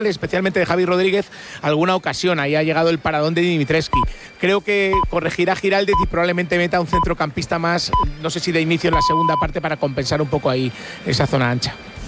especialmente de Javi Rodríguez, alguna ocasión. Ahí ha llegado el paradón de Dimitrescu. Creo que corregirá Giraldez y probablemente meta un centrocampista más, no sé si de inicio en la segunda parte, para compensar un poco ahí esa zona ancha.